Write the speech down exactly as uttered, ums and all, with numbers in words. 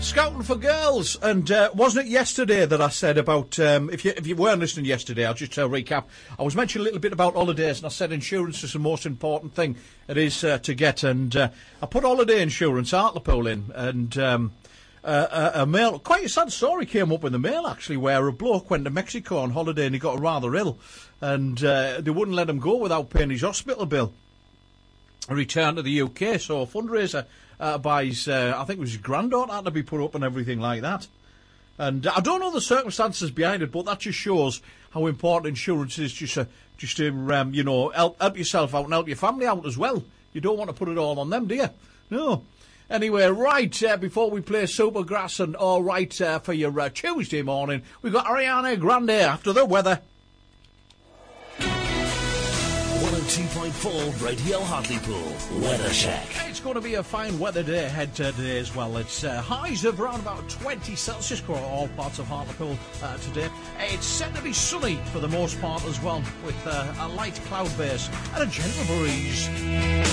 Scouting for girls, and uh, wasn't it yesterday that I said about, um, if you if you weren't listening yesterday, I'll just uh, recap. I was mentioning a little bit about holidays, and I said insurance is the most important thing it is uh, to get, and uh, I put holiday insurance, Hartlepool in, and um, uh, a, a mail, quite a sad story came up in the mail actually, where a bloke went to Mexico on holiday and he got rather ill, and uh, they wouldn't let him go without paying his hospital bill. A return to the U K, so a fundraiser uh, by his, uh, I think it was his granddaughter had to be put up and everything like that. And uh, I don't know the circumstances behind it, but that just shows how important insurance is, just to, just to um, you know, help, help yourself out and help your family out as well. You don't want to put it all on them, do you? No. Anyway, right, uh, before we play Supergrass and All Right uh, for your uh, Tuesday morning, we've got Ariana Grande after the weather. one oh two point four Radio Hartlepool Weather Check. It's going to be a fine weather day ahead today as well. It's uh, highs of around about twenty Celsius across all parts of Hartlepool uh, today. It's set to be sunny for the most part as well, with uh, a light cloud base and a gentle breeze.